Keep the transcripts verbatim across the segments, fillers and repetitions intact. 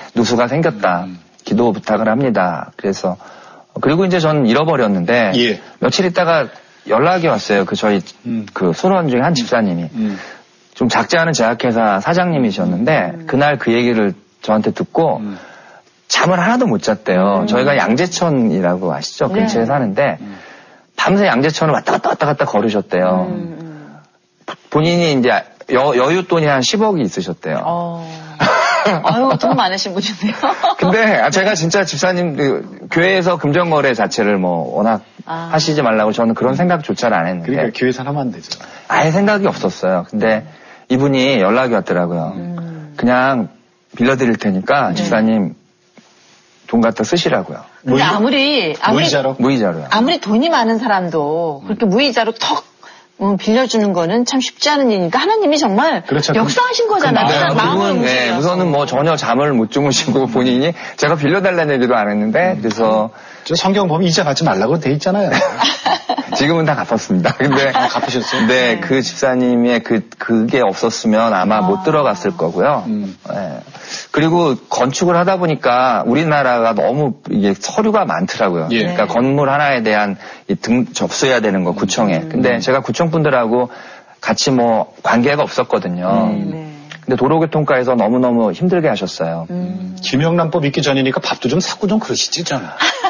누수가 생겼다. 음. 기도 부탁을 합니다. 그래서 그리고 이제 저는 잃어버렸는데 예. 며칠 있다가 연락이 왔어요. 그 저희 음. 그 순원 중에 한 집사님이 음. 좀 작지 않은 제약회사 사장님이셨는데 음. 그날 그 얘기를 저한테 듣고 음. 잠을 하나도 못 잤대요. 음. 저희가 양재천이라고 아시죠? 네. 근처에 사는데 음. 밤새 양재천을 왔다 갔다 왔다 갔다 걸으셨대요. 음. 본인이 이제 여, 여윳돈이 한 십억이 있으셨대요. 어. 아유, 돈 많으신 분이네요. 근데 제가 진짜 집사님 그, 교회에서 금전거래 자체를 뭐 워낙 아. 하시지 말라고 저는 그런 생각조차를 안 했는데. 그러니까 교회에서 하면 안 되죠. 아예 생각이 없었어요. 근데 이분이 연락이 왔더라고요. 음. 그냥 빌려드릴 테니까 네. 집사님 돈 갖다 쓰시라고요. 근데 무이, 아무리, 아무리 무이자로? 무이자로요. 아무리 돈이 많은 사람도 그렇게 무이자로 턱 음, 빌려주는 거는 참 쉽지 않은 일이니까 하나님이 정말 그렇죠. 역사하신 거잖아요. 네, 마음은 네, 우선은 뭐 전혀 잠을 못 주무시고 본인이 제가 빌려달라는 얘기도 안 했는데 음. 그래서 저 성경 보면 이자 받지 말라고 돼 있잖아요. 지금은 다 갚았습니다. 근데 아, 갚으셨어요? 네, 네, 그 집사님의 그 그게 없었으면 아마 아. 못 들어갔을 거고요. 음. 네. 그리고 건축을 하다 보니까 우리나라가 너무 이게 서류가 많더라고요. 예. 그러니까 건물 하나에 대한 이 등 접수해야 되는 거 구청에. 음. 근데 제가 구청 분들하고 같이 뭐 관계가 없었거든요. 음. 네. 근데 도로교통과에서 너무너무 힘들게 하셨어요. 음. 김영란법 있기 전이니까 밥도 좀 사고 좀 그러시지 좀.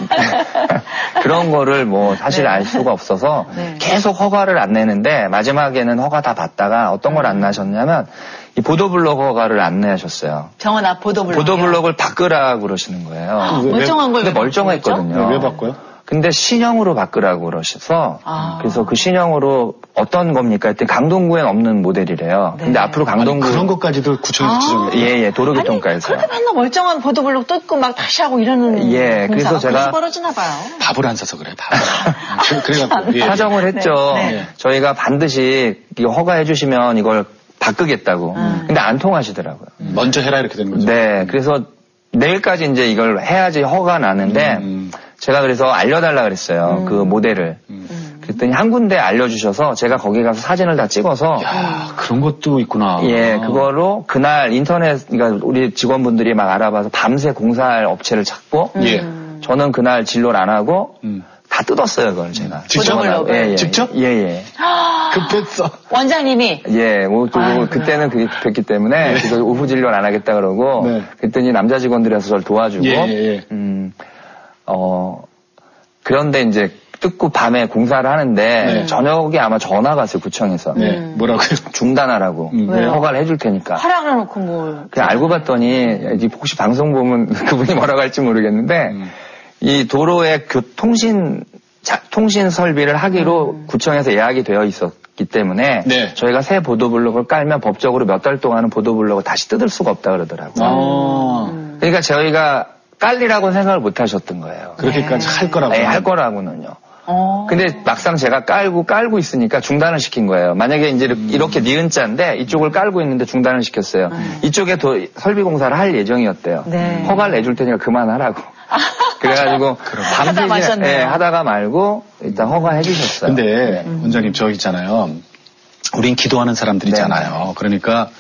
그런 거를 뭐 사실 네. 알 수가 없어서 네. 계속 허가를 안 내는데 마지막에는 허가 다 받다가 어떤 걸 안 나셨냐면 이 보도블록 허가를 안 내셨어요. 병원 앞 보도블록. 보도블록을 바꾸라고 그러시는 거예요. 아, 왜, 멀쩡한 걸. 근데 멀쩡했거든요. 왜, 왜 바꿔요? 근데 신형으로 바꾸라고 그러셔서 아. 그래서 그 신형으로 어떤 겁니까? 했더니 강동구엔 없는 모델이래요. 네. 근데 앞으로 강동구 아니, 그런 것까지도 구청에서 아. 지정해요. 예예 도로교통과에서. 그렇게 맨날 멀쩡한 보도블록 뜯고 막 다시 하고 이러는. 예 그래서 제가 벌어지나 봐요. 밥을 안 사서 그래. 밥을. 그래가지고 예. 사정을 했죠. 네. 네. 저희가 반드시 허가해 주시면 이걸 바꾸겠다고. 음. 근데 안 통하시더라고요. 음. 먼저 해라 이렇게 되는 거죠. 네 그래서 내일까지 이제 이걸 해야지 허가 나는데. 음. 제가 그래서 알려달라 그랬어요. 음. 그 모델을. 음. 그랬더니 한 군데 알려주셔서 제가 거기 가서 사진을 다 찍어서. 야, 그런 것도 있구나. 예, 그거로 그날 인터넷, 그러니까 우리 직원분들이 막 알아봐서 밤새 공사할 업체를 찾고. 음. 예. 저는 그날 진료를 안 하고. 음. 다 뜯었어요, 그걸 제가. 직접? 예, 예. 직접? 예, 예. 급했어. 원장님이? 예, 뭐, 또, 아이고야. 그때는 그게 급했기 때문에. 네. 그래서 오후 진료를 안 하겠다 그러고. 네. 그랬더니 남자 직원들이 와서 저를 도와주고. 예, 예, 예. 음. 어, 그런데 이제 뜯고 밤에 공사를 하는데 네. 저녁에 아마 전화가 왔어요, 구청에서. 네. 음. 뭐라고요? 중단하라고. 음. 허가를 해줄 테니까. 허락을 해놓고 뭘. 그냥 알고 봤더니 혹시 방송 보면 그분이 뭐라고 할지 모르겠는데 음. 이 도로에 교통신, 자, 통신 설비를 하기로 음. 구청에서 예약이 되어 있었기 때문에 네. 저희가 새 보도블록을 깔면 법적으로 몇 달 동안은 보도블록을 다시 뜯을 수가 없다 그러더라고요. 아. 음. 그러니까 저희가 깔리라고는 생각을 못 하셨던 거예요. 그렇게까지 네. 할 거라고. 네, 할 거라고는요. 어. 근데 막상 제가 깔고 깔고 있으니까 중단을 시킨 거예요. 만약에 이제 음. 이렇게 니은자인데 이쪽을 깔고 있는데 중단을 시켰어요. 음. 이쪽에 더 설비 공사를 할 예정이었대요. 네. 허가를 내줄 테니까 그만하라고. 그래가지고 밤새 네, 하다가 말고 일단 허가해 주셨어요. 근데 네. 음. 원장님 저 있잖아요. 우린 기도하는 사람들이잖아요. 네. 그러니까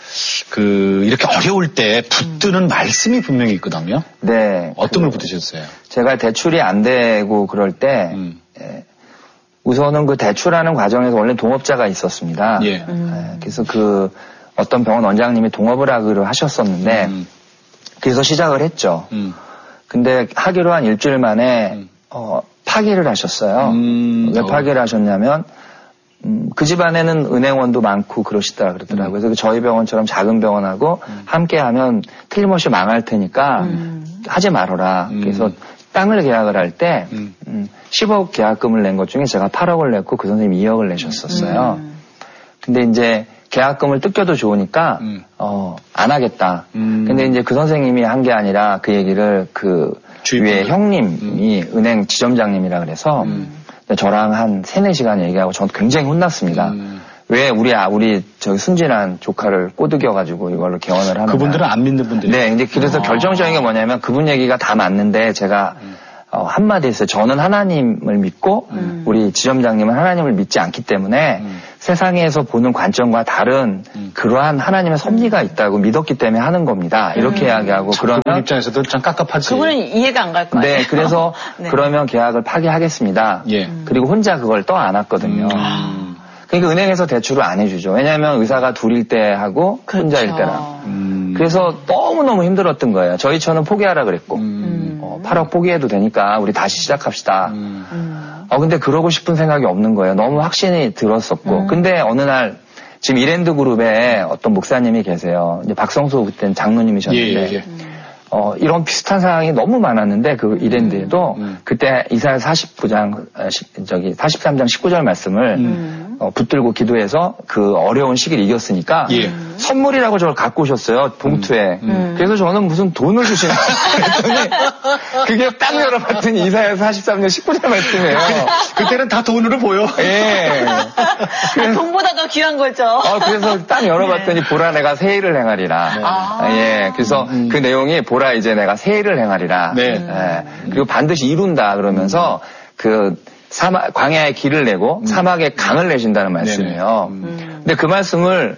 그 이렇게 어려울 때 붙드는 음. 말씀이 분명히 있거든요. 네. 어떤 그, 걸 붙으셨어요? 제가 대출이 안 되고 그럴 때 음. 예, 우선은 그 대출하는 과정에서 원래 동업자가 있었습니다. 예. 음. 예, 그래서 그 어떤 병원 원장님이 동업을 하기로 하셨었는데 음. 그래서 시작을 했죠. 음. 근데 하기로 한 일주일 만에 음. 어, 파기를 하셨어요. 음. 왜 파기를 하셨냐면 음, 그 집안에는 은행원도 많고 그러시다 그러더라고요. 음. 그래서 저희 병원처럼 작은 병원하고 음. 함께 하면 틀림없이 망할 테니까 음. 하지 말아라. 음. 그래서 땅을 계약을 할 때 음. 음, 십억 계약금을 낸 것 중에 제가 팔억을 냈고 그 선생님이 이억을 내셨었어요. 음. 근데 이제 계약금을 뜯겨도 좋으니까 음. 어, 안 하겠다. 음. 근데 이제 그 선생님이 한 게 아니라 그 얘기를 그 위에 형님이 음. 은행 지점장님이라 그래서 음. 저랑 한 세네 시간 얘기하고 전 굉장히 혼났습니다. 음. 왜 우리, 아, 우리, 저기 순진한 조카를 꼬드겨가지고 이걸로 개원을 하는 그분들은 안 믿는 분들이 네, 이제 그래서 아. 결정적인 게 뭐냐면 그분 얘기가 다 맞는데 제가 음. 어, 한마디 했어요. 저는 하나님을 믿고 음. 우리 지점장님은 하나님을 믿지 않기 때문에 음. 세상에서 보는 관점과 다른 음. 그러한 하나님의 섭리가 있다고 믿었기 때문에 하는 겁니다. 이렇게 음. 이야기하고 그러면 그분 입장에서도 참 깝깝하지. 그분은 이해가 안 갈 거예요. 네, 그래서 네. 그러면 계약을 파기하겠습니다. 예. 그리고 혼자 그걸 떠안았거든요. 음. 그러니까 은행에서 대출을 안 해주죠. 왜냐하면 의사가 둘일 때 하고 그렇죠. 혼자일 때랑. 음. 그래서 너무너무 힘들었던 거예요. 저희 처는 포기하라 그랬고 음. 어, 팔억 포기해도 되니까 우리 다시 시작합시다. 음. 어, 근데 그러고 싶은 생각이 없는 거예요. 너무 확신이 들었었고. 음. 근데 어느 날 지금 이랜드 그룹에 어떤 목사님이 계세요. 이제 박성수 그때는 장로님이셨는데 예, 예. 어, 이런 비슷한 상황이 너무 많았는데 그 이랜드에도 음. 그때 이사야 사십구 장 저기 사십삼 장 십구 절 말씀을 음. 어, 붙들고 기도해서 그 어려운 시기를 이겼으니까 예. 선물이라고 저를 갖고 오셨어요. 봉투에. 음. 그래서 저는 무슨 돈을 주시나 그랬더니 그게 딱 열어봤더니 이사야 사십삼 장 십구 절 말씀이에요. 그때는 다 돈으로 보여. 예. 그래서, 돈보다 더 귀한 거죠. 어, 그래서 딱 열어봤더니 네. 보라 내가 새 일을 행하리라. 네. 아. 예. 그래서 음. 그 내용이 보라 이제 내가 새 일을 행하리라. 네. 예. 그리고 반드시 이룬다 그러면서 음. 그 사막, 광야에 길을 내고 음. 사막에 강을 내신다는 말씀이에요. 음. 근데 그 말씀을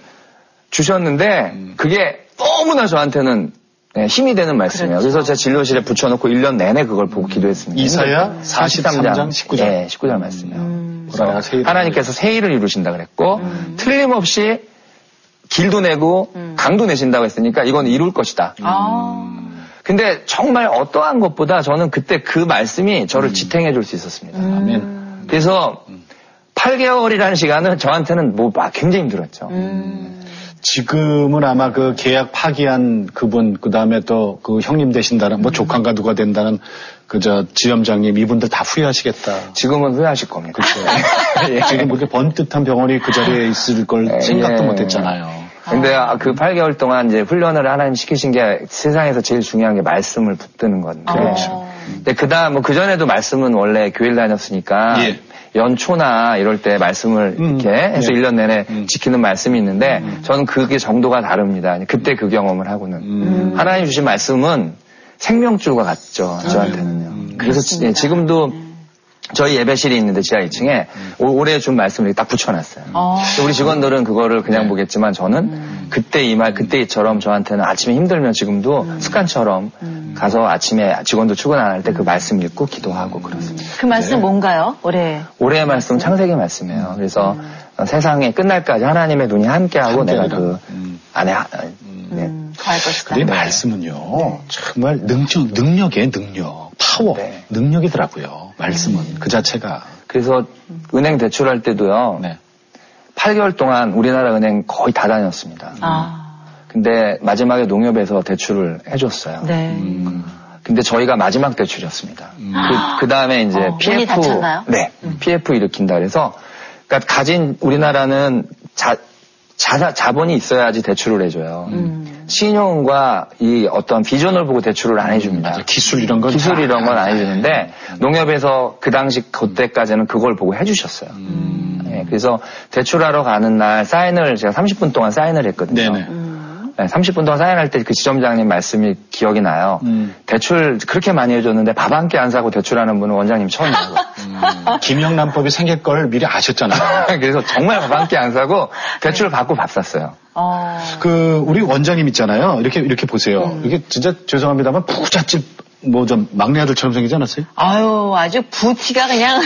주셨는데 음. 그게 너무나 저한테는 네, 힘이 되는 말씀이에요. 그렇죠. 그래서 제가 진료실에 붙여놓고 일 년 내내 그걸 보고 기도했습니다. 이사야 사십삼 장 십구 절. 네, 십구 절 말씀이에요. 음. 그래서 하나님께서 새 일을 이루신다 그랬고 음. 틀림없이 길도 내고 음. 강도 내신다고 했으니까 이건 이룰 것이다. 아. 근데 정말 어떠한 것보다 저는 그때 그 말씀이 저를 음. 지탱해 줄 수 있었습니다. 음. 그래서 팔 개월이라는 시간은 저한테는 뭐 굉장히 힘들었죠. 음. 지금은 아마 그 계약 파기한 그분, 그 다음에 또 그 형님 되신다는, 뭐 조카가 누가 된다는 그 저 지점장님 이분들 다 후회하시겠다. 지금은 후회하실 겁니다. 그렇죠. 예. 지금 그렇게 번듯한 병원이 그 자리에 있을 걸 예. 생각도 못 했잖아요. 근데 아, 그 팔 개월 동안 이제 훈련을 하나님 시키신 게 세상에서 제일 중요한 게 말씀을 붙드는 건데. 그렇죠. 근데 그 다음, 뭐 그전에도 말씀은 원래 교회를 다녔으니까. 예. 연초나 이럴 때 말씀을 음, 이렇게 해서 네. 일 년 내내 음. 지키는 말씀이 있는데 음. 저는 그게 정도가 다릅니다. 그때 그 경험을 하고는. 음. 하나님 주신 말씀은 생명줄과 같죠. 저한테는요. 음. 그래서 지, 지금도 저희 예배실이 있는데 지하 이 층에 음. 올해 준 말씀을 딱 붙여놨어요. 아. 우리 직원들은 그거를 그냥 네. 보겠지만 저는 음. 그때 이 말 그때처럼 저한테는 아침에 힘들면 지금도 음. 습관처럼 음. 가서 아침에 직원도 출근 안 할 때 그 말씀 읽고 기도하고 그렇습니다. 그 말씀 네. 뭔가요? 올해 올해의 말씀 창세기 말씀이에요. 그래서 음. 세상에 끝날까지 하나님의 눈이 함께하고 함께 내가 그 음. 안에 음. 네. 음. 갈 것이다. 근데 네. 말씀은요 네. 정말 능력, 능력의 능력, 파워, 네. 능력이더라고요. 말씀은 음. 그 자체가. 그래서 음. 은행 대출할 때도요. 네. 팔 개월 동안 우리나라 은행 거의 다 다녔습니다. 아. 근데 마지막에 농협에서 대출을 해줬어요. 네. 음. 근데 저희가 마지막 대출이었습니다. 음. 그, 그 다음에 이제 어, 피에프. 네. 음. 피에프 일으킨다 그래서 그러니까 가진 우리나라는 자, 자, 자본이 있어야지 대출을 해줘요. 음. 신용과 이 어떤 비전을 보고 대출을 안 해줍니다. 맞아. 기술 이런 건 기술 이런 건 안 해주는데 음. 농협에서 그 당시 그때까지는 그걸 보고 해주셨어요. 음. 네, 그래서 대출하러 가는 날 사인을 제가 삼십 분 동안 사인을 했거든요. 네네. 음. 네, 삼십 분 동안 사인할 때 그 지점장님 말씀이 기억이 나요. 음. 대출 그렇게 많이 해줬는데 밥 한 끼 안 사고 대출하는 분은 원장님 처음이고. 음. 김영란법이 생길 걸 미리 아셨잖아요. 그래서 정말 밥 한 끼 안 사고 대출을 받고 밥 샀어요. 어. 그 우리 원장님 있잖아요. 이렇게 이렇게 보세요. 음. 이게 진짜 죄송합니다만 부잣집 뭐 좀 막내 아들처럼 생기지 않았어요? 아유 아주 부티가 그냥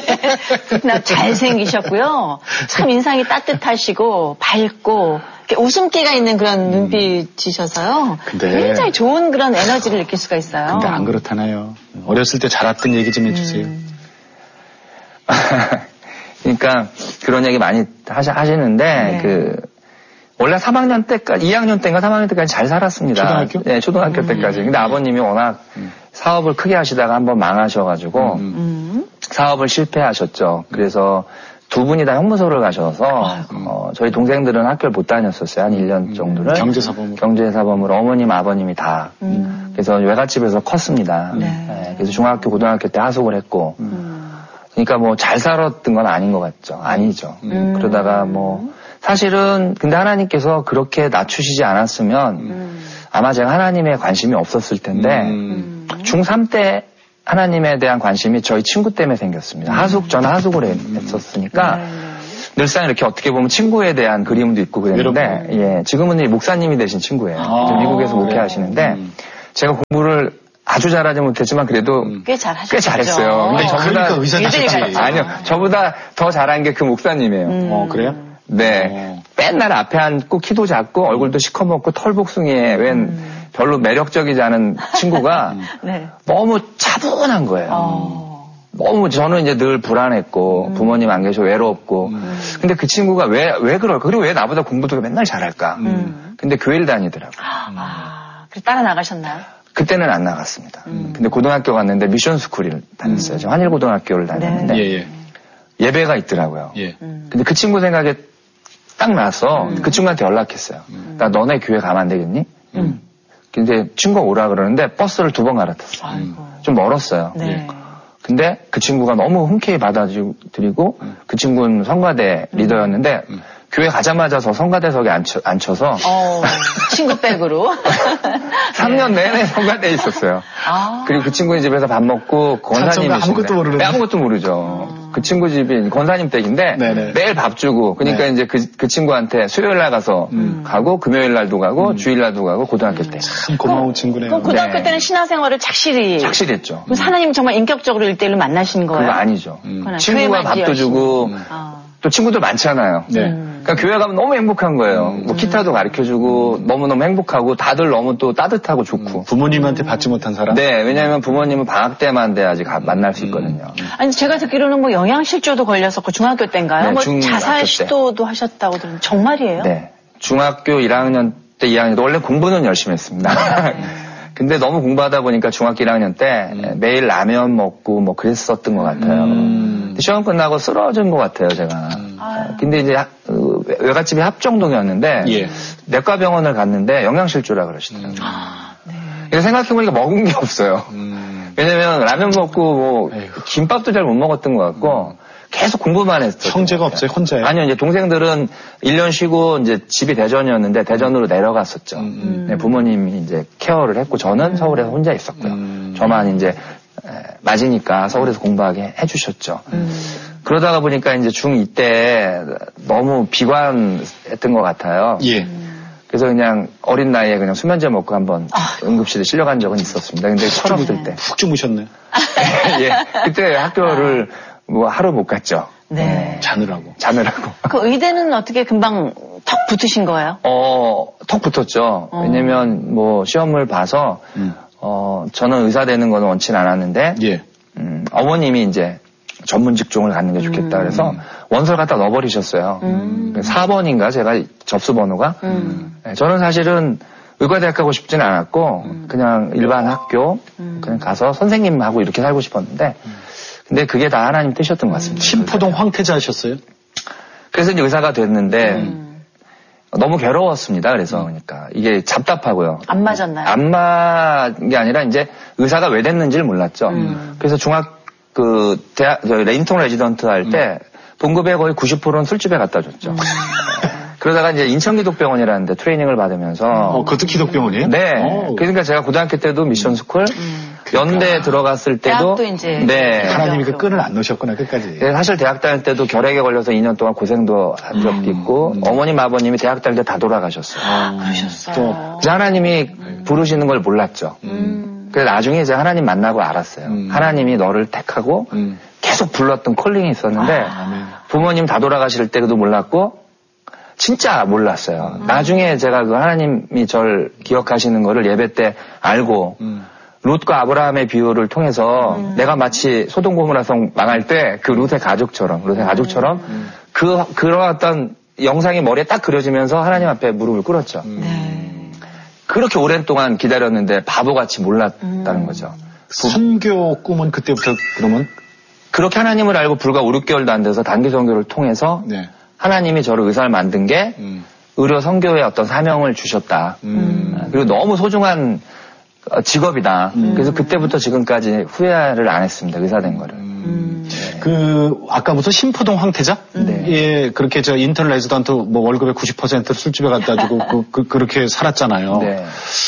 잘생기셨고요. 참 인상이 따뜻하시고 밝고 웃음기가 있는 그런 음. 눈빛이셔서요. 근데 굉장히 좋은 그런 에너지를 느낄 수가 있어요. 근데 안 그렇다나요. 어렸을 때 자랐던 얘기 좀 해주세요. 음. 그러니까 그런 얘기 많이 하시, 하시는데 네. 그 원래 삼 학년 때까지, 이 학년 때인가 삼 학년 때까지 잘 살았습니다. 초등학교? 네, 초등학교 음. 때까지. 근데 아버님이 워낙 음. 사업을 크게 하시다가 한번 망하셔가지고 음. 사업을 실패하셨죠. 그래서 두 분이 다 형무소를 가셔서 어, 저희 동생들은 학교를 못 다녔었어요. 한 일 년 정도를. 경제사범으로. 경제사범으로 어머님, 아버님이 다. 음. 그래서 외갓집에서 컸습니다. 네. 네, 그래서 중학교, 고등학교 때 하숙을 했고. 음. 그러니까 뭐 잘 살았던 건 아닌 것 같죠. 아니죠. 음. 그러다가 뭐 사실은 근데 하나님께서 그렇게 낮추시지 않았으면 음. 아마 제가 하나님에 관심이 없었을 텐데 음. 중삼 때 하나님에 대한 관심이 저희 친구 때문에 생겼습니다. 음. 하숙, 저는 하숙을 했었으니까 음. 늘상 이렇게 어떻게 보면 친구에 대한 그림도 있고 그랬는데, 예, 지금은 이 목사님이 되신 친구예요. 아, 미국에서 목회하시는데, 음. 제가 공부를 아주 잘하지 못했지만 그래도 음. 꽤 잘하셨죠. 꽤 잘했어요. 근데 저보다 그러니까 의사 되셨지. 아니요, 저보다 더 잘한 게 그 목사님이에요. 음. 어, 그래요? 네. 어. 맨날 앞에 앉고 키도 작고 얼굴도 시커멓고 털복숭이에 웬 음. 별로 매력적이지 않은 친구가 네. 너무 차분한 거예요. 어. 너무 저는 이제 늘 불안했고 음. 부모님 안 계셔 외롭고 음. 근데 그 친구가 왜, 왜 그럴까? 그리고 왜 나보다 공부도 맨날 잘할까? 음. 근데 교회를 다니더라고요. 아, 그래서 따라 나가셨나요? 그때는 안 나갔습니다. 음. 근데 고등학교 갔는데 미션 스쿨을 다녔어요. 음. 환일고등학교를 다녔는데 네. 예, 예. 예배가 있더라고요. 예. 음. 근데 그 친구 생각에 딱 나서 음. 그 친구한테 연락했어요. 음. 나 너네 교회 가면 안 되겠니? 음. 근데 친구가 오라 그러는데 버스를 두 번 갈아탔어요. 아이고. 좀 멀었어요. 네. 근데 그 친구가 너무 흔쾌히 받아들이고 음. 그 친구는 성가대 음. 리더였는데 음. 교회 가자마자 저 성가대석에 앉혀, 앉혀서 어, 친구 백으로 삼 년 네. 내내 성가대에 있었어요. 아. 그리고 그 친구 집에서 밥 먹고 권사님이신데 아무것도 모르는데 아무것도 모르죠. 음. 그 친구 집이 권사님 댁인데 네네. 매일 밥 주고 그러니까 네. 이제 그, 그 친구한테 수요일 날 가서 음. 가고 금요일 날도 가고 음. 주일 날도 가고 고등학교 때. 참 고마운 그럼, 친구네요. 그럼 고등학교 네. 때는 신앙생활을 착실히 착실히 했죠. 그럼 하나님 정말 인격적으로 일대일로 만나신 거예요? 그거 아니죠. 음. 친구가 밥도 주고 음. 아. 또 친구들 많잖아요. 네. 음. 그러니까 교회 가면 너무 행복한 거예요. 음. 뭐 기타도 가르쳐주고 음. 너무너무 행복하고 다들 너무 또 따뜻하고 좋고. 음. 부모님한테 받지 못한 사람? 네, 왜냐하면 부모님은 방학 때만 돼야지 만날 수 있거든요. 음. 아니 제가 듣기로는 뭐 영양실조도 걸렸었고 중학교 때인가요? 네, 뭐 중, 자살 시도도 하셨다고 들은 정말이에요? 네, 중학교 일 학년 때 이 학년 때 원래 공부는 열심히 했습니다. 네. 근데 너무 공부하다 보니까 중학교 일 학년 때 음. 매일 라면 먹고 뭐 그랬었던 것 같아요. 음. 시험 끝나고 쓰러진 것 같아요, 제가. 음. 근데 이제 외갓집이 합정동이었는데 예. 내과병원을 갔는데 영양실조라 그러시더라고요. 음. 아, 네. 그래서 생각해보니까 먹은 게 없어요. 음. 왜냐면 라면 먹고 뭐 에이구. 김밥도 잘 못 먹었던 것 같고 음. 계속 공부만 했어요. 형제가 없어요? 혼자요? 아니요. 이제 동생들은 일 년 쉬고 이제 집이 대전이었는데 대전으로 내려갔었죠. 음. 네, 부모님이 이제 케어를 했고 저는 음. 서울에서 혼자 있었고요. 음. 저만 이제 맞으니까 서울에서 공부하게 해주셨죠. 음. 그러다가 보니까 이제 중이 때 너무 비관했던 것 같아요. 예. 그래서 그냥 어린 나이에 그냥 수면제 먹고 한번 아. 응급실에 실려간 적은 있었습니다. 근데 철없을 때. 푹 주무셨네. 예. 그때 학교를 뭐 하루 못 갔죠. 네. 자느라고. 자느라고. 그 의대는 어떻게 금방 턱 붙으신 거예요? 어, 턱 붙었죠. 어. 왜냐면 뭐 시험을 봐서 음. 어, 저는 의사 되는 건 원치는 않았는데 예. 음, 어머님이 이제 전문 직종을 갖는 게 좋겠다 음. 그래서 원서를 갖다 넣어버리셨어요. 음. 사 번인가 제가 접수 번호가. 음. 네, 저는 사실은 의과대학 가고 싶지는 않았고 음. 그냥 일반 학교 음. 그냥 가서 선생님하고 이렇게 살고 싶었는데 음. 근데 그게 다 하나님 뜻이었던 것 같습니다. 신포동 황태자셨어요? 그래서 이제 의사가 됐는데 음. 너무 괴로웠습니다. 그래서 음. 그러니까 이게 답답하고요. 안 맞았나요? 안 맞은 게 아니라 이제 의사가 왜 됐는지를 몰랐죠. 음. 그래서 중학 그 대학 인턴 레지던트 할 때 음. 동급의 거의 구십 퍼센트는 술집에 갖다 줬죠. 음. 그러다가 이제 인천기독병원이라는 데 트레이닝을 받으면서 어, 그것도 기독병원이에요? 네. 오. 그러니까 제가 고등학교 때도 미션 스쿨 음. 연대 그러니까. 들어갔을 때도 이제 네. 하나님이 그 끈을 안 놓으셨구나 끝까지. 네, 사실 대학 다닐 때도 결핵에 걸려서 이 년 동안 고생도 한 적도 음. 있고 음. 어머님 아버님이 대학 다닐 때 다 돌아가셨어요. 아, 그러셨어요. 또 그래서 하나님이 음. 부르시는 걸 몰랐죠. 음. 그래서 나중에 이제 하나님 만나고 알았어요. 음. 하나님이 너를 택하고 음. 계속 불렀던 콜링이 있었는데 아, 부모님 다 돌아가실 때도 몰랐고 진짜 몰랐어요. 음. 나중에 제가 그 하나님이 절 기억하시는 거를 예배 때 알고 음. 롯과 아브라함의 비유를 통해서 음. 내가 마치 소돔 고모라성 망할 때 그 롯의 가족처럼 롯의 가족처럼 음. 그 그런 어떤 영상이 머리에 딱 그려지면서 하나님 앞에 무릎을 꿇었죠. 음. 네. 그렇게 오랜 동안 기다렸는데 바보같이 몰랐다는 음. 거죠. 선교 꿈은 그때부터 그러면? 그렇게 하나님을 알고 불과 오, 육 개월도 안 돼서 단기 선교를 통해서 네. 하나님이 저를 의사를 만든 게 음. 의료 선교의 어떤 사명을 주셨다. 음. 그리고 너무 소중한 직업이다. 음. 그래서 그때부터 지금까지 후회를 안 했습니다. 의사 된 거를. 음. 네. 그 아까부터 신포동 황태자? 네. 예, 그렇게 저 인턴 레지던트 뭐 월급의 구십 퍼센트를 술집에 갖다 주고 그, 그, 그렇게 살았잖아요. 네.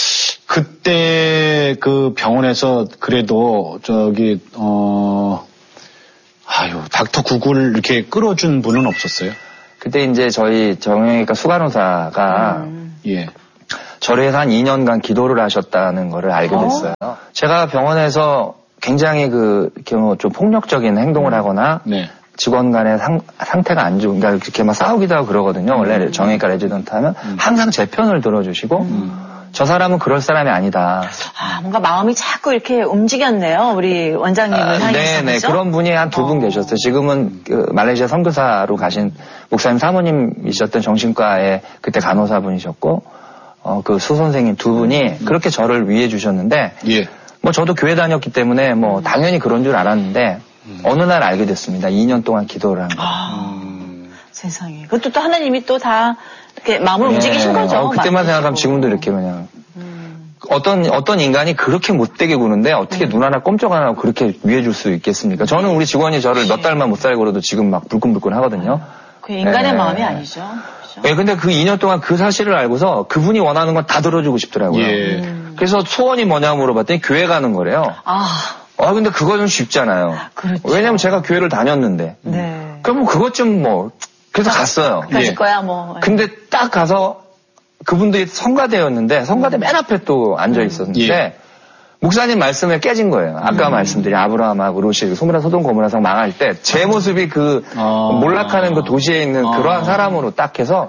그때 그 병원에서 그래도 저기 어 아유 닥터 구글 이렇게 끌어준 분은 없었어요? 그때 이제 저희 정형외과 수간호사가 음. 예. 저를 위해서 한 이 년간 기도를 하셨다는 거를 알게 됐어요. 어? 제가 병원에서 굉장히 그, 이렇게 뭐 좀 폭력적인 행동을 하거나 네. 직원 간의 상, 상태가 안 좋은, 그러니까 이렇게 막 싸우기도 하고 그러거든요. 음. 원래 정형외과 레지던트 하면 음. 항상 제 편을 들어주시고 음. 저 사람은 그럴 사람이 아니다. 아, 뭔가 마음이 자꾸 이렇게 움직였네요. 우리 원장님을 아, 향해서. 네네. 그런 분이 한 두 분 어. 계셨어요. 지금은 그 말레이시아 선교사로 가신 목사님 사모님이셨던 정신과의 그때 간호사분이셨고, 어, 그 수 선생님 두 분이 음. 그렇게 저를 위해 주셨는데, 예. 뭐 저도 교회 다녔기 때문에 뭐 당연히 그런 줄 알았는데, 음. 어느 날 알게 됐습니다. 이 년 동안 기도를 한 거. 아, 음. 세상에. 그것도 또 하나님이 또 다 이렇게 마음을 네. 움직이신 거죠. 어, 그때만 생각하면 지금도 이렇게 그냥. 음. 어떤, 어떤 인간이 그렇게 못되게 구는데 어떻게 음. 눈 하나 꼼짝 안 하고 그렇게 위해 줄 수 있겠습니까? 저는 우리 직원이 저를 몇 달만 못 살고 그래도 지금 막 불끈불끈 하거든요. 그 인간의 네. 마음이 아니죠. 예, 네, 근데 그 이 년 동안 그 사실을 알고서 그분이 원하는 건 다 들어주고 싶더라고요. 예. 음. 그래서 소원이 뭐냐 물어봤더니 교회 가는 거래요. 아. 아, 근데 그거 좀 쉽잖아요. 그렇죠. 왜냐면 제가 교회를 다녔는데. 네. 그럼 뭐 그것 좀 뭐, 그래서 갔어요. 가실 예. 거야, 뭐. 근데 딱 가서 그분들이 성가대였는데, 성가대 음. 맨 앞에 또 앉아 있었는데, 예. 목사님 말씀에 깨진 거예요. 아까 음. 말씀드린 아브라함하고 롯이 소므라 소돔 고모라성 망할 때, 제 모습이 그 어. 몰락하는 그 도시에 있는 어. 그러한 사람으로 딱 해서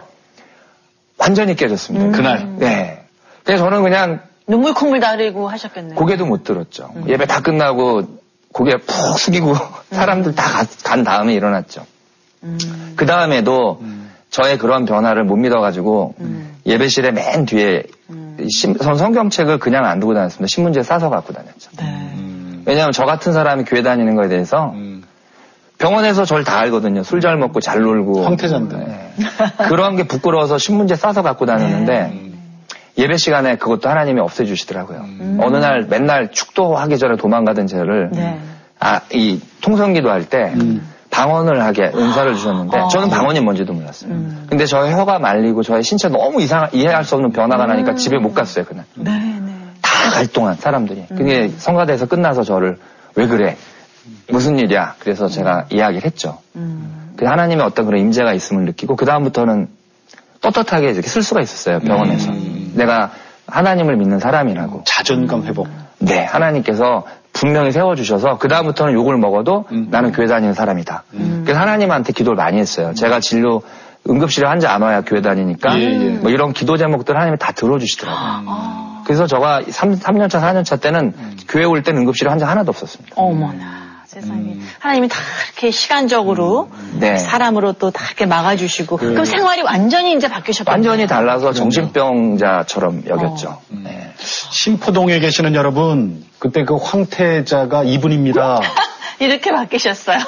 완전히 깨졌습니다. 음. 그날. 네. 그래서 저는 그냥 눈물 콧물 나르고 하셨겠네요. 고개도 못 들었죠. 음. 예배 다 끝나고 고개 푹 숙이고 사람들 다 간 다음에 일어났죠. 음. 그 다음에도 음. 저의 그런 변화를 못 믿어가지고 음. 예배실에 맨 뒤에 음. 신, 성경책을 그냥 안 두고 다녔습니다. 신문지에 싸서 갖고 다녔죠. 네. 음. 왜냐하면 저 같은 사람이 교회 다니는 거에 대해서 음. 병원에서 저를 다 알거든요. 술 잘 먹고 잘 놀고. 황태자인데. 네. 그런 게 부끄러워서 신문지에 싸서 갖고 다녔는데 네. 예배 시간에 그것도 하나님이 없애주시더라고요. 음. 어느 날 맨날 축도하기 전에 도망가던 저를 네. 아, 이 통성기도 할 때 음. 방언을 하게 은사를 주셨는데 어. 저는 방언이 뭔지도 몰랐어요. 음. 근데 저의 혀가 말리고 저의 신체 너무 이상 이해할 수 없는 변화가 나니까 음. 집에 못 갔어요 그날. 네, 네. 다 갈 동안 사람들이. 음. 그게 성가대에서 끝나서 저를 왜 그래? 무슨 일이야? 그래서 제가 음. 이야기를 했죠. 음. 그 하나님의 어떤 그런 임재가 있음을 느끼고 그 다음부터는 떳떳하게 이렇게 쓸 수가 있었어요 병원에서. 음. 내가 하나님을 믿는 사람이라고. 자존감 회복. 네, 하나님께서 분명히 세워주셔서 그 다음부터는 욕을 먹어도 음. 나는 교회 다니는 사람이다. 음. 그래서 하나님한테 기도를 많이 했어요. 제가 진료 응급실에 환자 안 와야 교회 다니니까 예, 예. 뭐 이런 기도 제목들 하나님이 다 들어주시더라고요. 음. 그래서 저가 삼 년 차, 사 년 차 때는 음. 교회 올 때는 응급실에 환자 하나도 없었습니다. 어머나. 세상에. 음. 하나님이 다 이렇게 시간적으로 음. 네. 사람으로 또 다 이렇게 막아주시고 그... 그럼 생활이 완전히 이제 바뀌셨거든요. 완전히 달라서 정신병자처럼 여겼죠. 어. 음. 네. 신포동에 계시는 여러분 그때 그 황태자가 이분입니다. 이렇게 바뀌셨어요.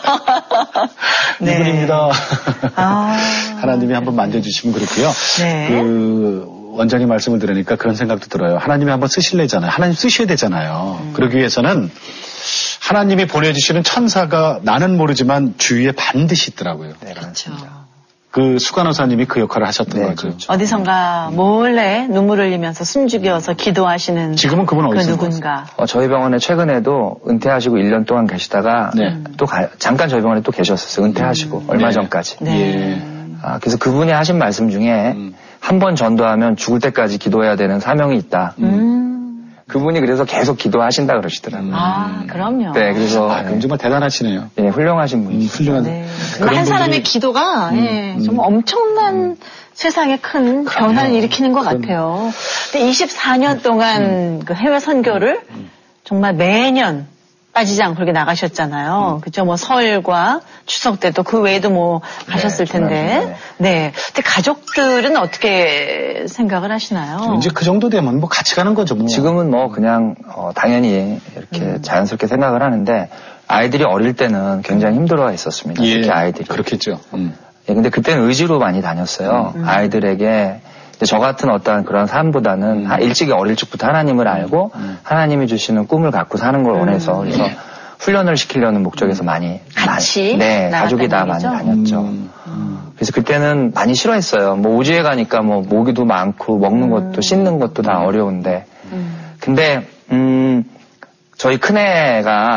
네. 이분입니다. 아... 하나님이 한번 만져주시면 그렇고요. 네. 그 원장님 말씀을 들으니까 그런 생각도 들어요. 하나님이 한번 쓰실래잖아요. 하나님 쓰셔야 되잖아요. 음. 그러기 위해서는 하나님이 보내주시는 천사가 나는 모르지만 주위에 반드시 있더라고요. 네, 그렇죠. 그 수간호사님이 그 역할을 하셨던 네, 거죠. 그렇죠. 어디선가 몰래 눈물을 흘리면서 숨죽여서 기도하시는 지금은 그분 그 어디서 누군가. 어, 저희 병원에 최근에도 은퇴하시고 일 년 동안 계시다가 네. 또 가, 잠깐 저희 병원에 또 계셨었어요. 은퇴하시고 음. 얼마 네. 전까지. 네. 예. 아, 그래서 그분이 하신 말씀 중에 음. 한 번 전도하면 죽을 때까지 기도해야 되는 사명이 있다. 음. 그분이 그래서 계속 기도하신다 그러시더라고요. 아, 그럼요. 네, 그래서. 아, 그럼 정말 대단하시네요. 네, 훌륭하신 분이. 음, 훌륭한. 네. 그런 한 사람의 기도가, 음, 예, 음. 정말 엄청난 음. 세상에 큰 변화를 일으키는 것 그럼. 같아요. 근데 이십사 년 동안 음. 그 해외 선교를 음. 정말 매년 빠지지 않고 그렇게 나가셨잖아요. 음. 그죠? 뭐 설과 추석 때도 그 외에도 뭐 가셨을 네, 텐데. 네. 네. 근데 가족들은 어떻게 생각을 하시나요? 이제 그 정도 되면 뭐 같이 가는 거죠. 뭐. 지금은 뭐 그냥 어, 당연히 이렇게 음. 자연스럽게 생각을 하는데 아이들이 어릴 때는 굉장히 힘들어 했었습니다. 예, 특히 아이들이. 그렇겠죠. 음. 예, 근데 그때는 의지로 많이 다녔어요. 음. 아이들에게 저 같은 어떠한 그런 삶보다는 음. 일찍이 어릴 적부터 하나님을 알고 음. 하나님이 주시는 꿈을 갖고 사는 걸 원해서 그래서 음. 훈련을 시키려는 목적에서 많이 같이 많이, 네 가족이 다 많이 다녔죠. 음. 음. 그래서 그때는 많이 싫어했어요. 뭐 오지에 가니까 뭐 모기도 많고 먹는 것도 음. 씻는 것도 다 어려운데 음. 근데 음 저희 큰애가 그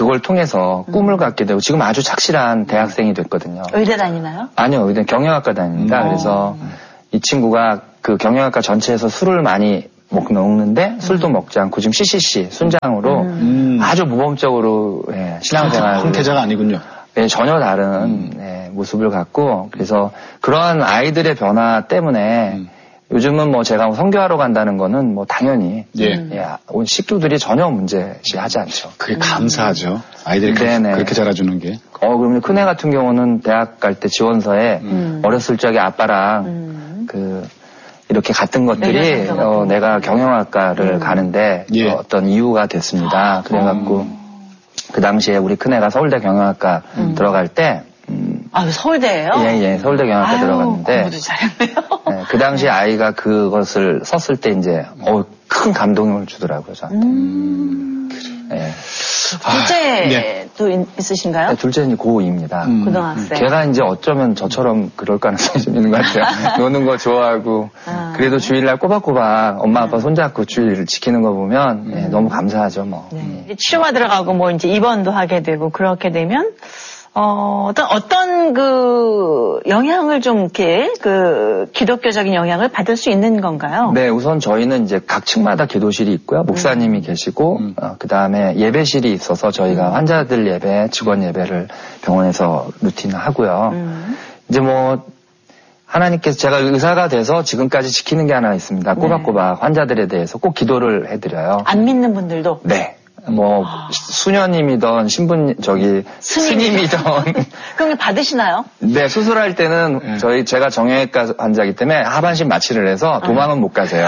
그걸 통해서 꿈을 음. 갖게 되고 지금 아주 착실한 대학생이 됐거든요. 의대 다니나요? 아니요, 의대 경영학과 다닙니다. 음. 그래서 이 친구가 그 경영학과 전체에서 술을 많이 먹는데 음. 술도 먹지 않고 지금 씨씨씨 순장으로 음. 아주 모범적으로 예, 신앙생활 황태자가 아니군요. 예, 전혀 다른 음. 예, 모습을 갖고 그래서 그러한 아이들의 변화 때문에 음. 요즘은 뭐 제가 선교하러 간다는 거는 뭐 당연히 예. 예, 온 식구들이 전혀 문제시하지 않죠. 그게 감사하죠. 아이들이 네네. 그렇게 자라주는 게. 어 그러면 큰애 같은 경우는 대학 갈 때 지원서에 음. 어렸을 적에 아빠랑 음. 그 이렇게 갔던 것들이 어, 내가 경영학과를 음. 가는데 예. 어, 어떤 이유가 됐습니다. 아, 그래갖고 음. 그 당시에 우리 큰애가 서울대 경영학과 음. 들어갈 때 음, 아, 서울대예요? 예, 예, 서울대 경영학과 아유, 들어갔는데 공부도 잘했네요. 예, 그 당시에 아이가 그것을 썼을 때 이제 어, 큰 감동을 주더라고요, 저한테. 음. 예. 둘째도 아, 네. 있으신가요? 네, 둘째는 고이입니다. 음. 고등학생. 걔가 이제 어쩌면 저처럼 그럴 가능성이 좀 있는 것 같아요. 노는 거 좋아하고 아. 그래도 주일날 꼬박꼬박 엄마 아빠 손잡고 주일을 지키는 거 보면 음. 네, 너무 감사하죠, 뭐. 네. 음. 치료가 들어가고 뭐 이제 입원도 하게 되고 그렇게 되면 어, 어떤, 어떤 그, 영향을 좀 이렇게, 그, 기독교적인 영향을 받을 수 있는 건가요? 네, 우선 저희는 이제 각 층마다 기도실이 있고요. 목사님이 음. 계시고, 음. 어, 그 다음에 예배실이 있어서 저희가 음. 환자들 예배, 직원 예배를 병원에서 루틴 하고요. 음. 이제 뭐, 하나님께서 제가 의사가 돼서 지금까지 지키는 게 하나 있습니다. 꼬박꼬박 네. 환자들에 대해서 꼭 기도를 해드려요. 안 믿는 분들도? 네. 뭐 아. 수녀님이던 신분 저기 스님이던 그럼 받으시나요? 네, 수술할 때는 네. 저희 제가 정형외과 환자이기 때문에 하반신 마취를 해서 도망은 아. 못 가세요.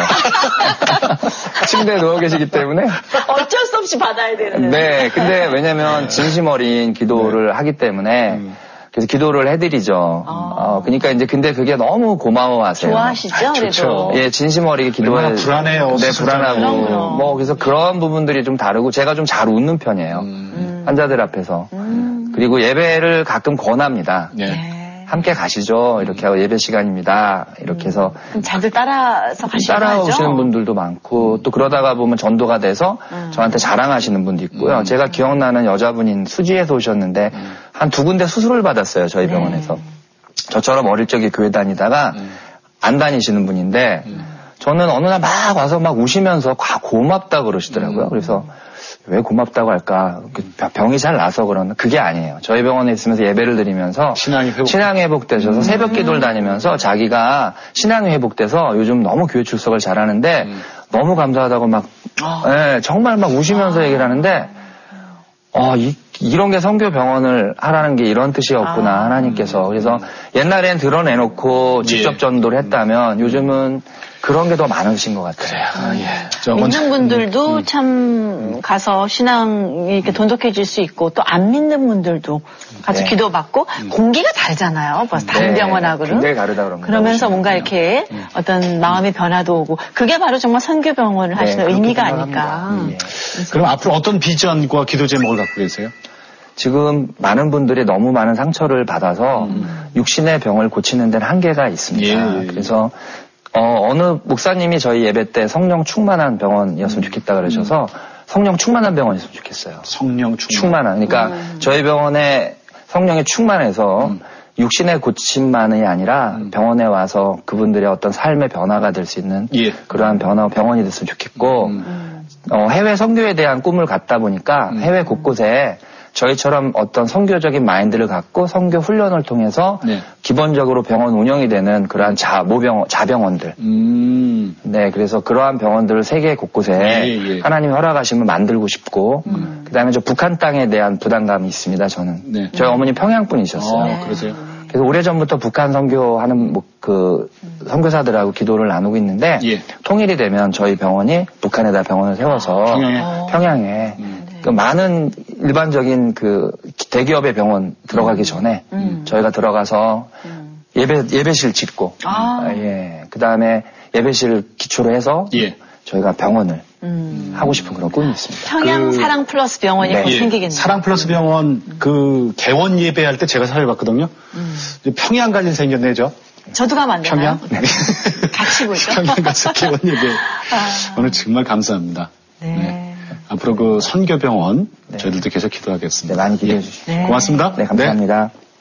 침대에 누워 계시기 때문에 어쩔 수 없이 받아야 되는. 네, 근데 왜냐면 진심 어린 기도를 네. 하기 때문에 음. 그래서 기도를 해드리죠. 아. 어, 그러니까 이제 근데 그게 너무 고마워하세요. 좋아하시죠, 아, 그래도. 예, 진심 어리게 기도해. 불안해요. 네, 불안하고. 그럼요. 뭐 그래서 그런 부분들이 좀 다르고 제가 좀 잘 웃는 편이에요. 음. 환자들 앞에서. 음. 그리고 예배를 가끔 권합니다. 네. 함께 가시죠. 이렇게 하고 예배 시간입니다. 이렇게 해서. 음. 잘들 따라서 가시죠. 따라오시는 분들도 많고 또 그러다가 보면 전도가 돼서 음. 저한테 자랑하시는 분도 있고요. 음. 제가 기억나는 여자분인 수지에서 오셨는데 음. 한 두 군데 수술을 받았어요. 저희 병원에서. 네. 저처럼 어릴 적에 교회 다니다가 음. 안 다니시는 분인데 음. 저는 어느 날 막 와서 막 우시면서 고맙다 그러시더라고요. 음. 그래서 왜 고맙다고 할까? 병이 잘 나서 그러나 그게 아니에요. 저희 병원에 있으면서 예배를 드리면서 신앙이, 회복... 신앙이 회복되셔서 음. 새벽 기도를 다니면서 자기가 신앙이 회복돼서 요즘 너무 교회 출석을 잘하는데 음. 너무 감사하다고 막 아. 네, 정말 막 우시면서 아. 얘기를 하는데 어, 이, 이런 게 선교 병원을 하라는 게 이런 뜻이었구나 아. 하나님께서. 그래서 옛날엔 드러내놓고 직접 전도를 했다면 요즘은 그런 게 더 많으신 것 같아요. 아, 예. 믿는 분들도 음, 참 음. 가서 신앙이 이렇게 돈독해질 수 있고 또 안 믿는 분들도 같이 네. 기도받고 음. 공기가 다르잖아요. 벌써 다른 네. 병원하고는. 굉장히 다르다 그런 그러면서 뭔가 이렇게 음. 어떤 마음의 변화도 오고 그게 바로 정말 선교병원을 네, 하시는 의미가 아닐까. 음. 예. 그럼 앞으로 어떤 비전과 기도 제목을 갖고 계세요? 지금 많은 분들이 너무 많은 상처를 받아서 음. 육신의 병을 고치는 데는 한계가 있습니다. 예. 그래서 어, 어느 목사님이 저희 예배 때 성령 충만한 병원이었으면 좋겠다 그러셔서 음. 성령 충만한 병원이었으면 좋겠어요. 성령 충만. 충만한. 그러니까 음. 저희 병원에 성령이 충만해서 음. 육신의 고침만이 아니라 음. 병원에 와서 그분들의 어떤 삶의 변화가 될 수 있는 예. 그러한 변화 병원이 됐으면 좋겠고 음. 어, 해외 선교에 대한 꿈을 갖다 보니까 음. 해외 곳곳에 저희처럼 어떤 선교적인 마인드를 갖고 선교 훈련을 통해서 네. 기본적으로 병원 운영이 되는 그러한 자, 모병, 자병원들. 음. 네, 그래서 그러한 병원들을 세계 곳곳에 예, 예. 하나님이 허락하시면 만들고 싶고, 음. 그 다음에 저 북한 땅에 대한 부담감이 있습니다, 저는. 네. 저희 어머니 평양 분이셨어요. 어, 그러세요? 그래서 오래전부터 북한 선교하는 뭐 그 선교사들하고 기도를 나누고 있는데, 예. 통일이 되면 저희 병원이 북한에다 병원을 세워서 아, 평양에, 평양에 음. 그 많은 일반적인 그 대기업의 병원 들어가기 전에 음. 저희가 들어가서 음. 예배 예배실 짓고 아. 아, 예. 그다음에 예배실 기초로 해서 예. 저희가 병원을 음. 하고 싶은 그런 꿈이 있습니다. 평양 그, 사랑 플러스 병원이 네. 곧 생기겠네요. 사랑 플러스 병원 그 개원 예배할 때 제가 살아봤거든요. 음. 평양까지 생겼네죠. 저도 가면 안 되나요? 평양? 네. 같이 보죠. 평양 가서 개원 예배. 아. 오늘 정말 감사합니다. 네. 네. 앞으로 앞으로 그 선교병원 네. 저희들도 계속 기도하겠습니다. 네, 많이 기도해 주십시오. 네. 고맙습니다. 네, 감사합니다. 네.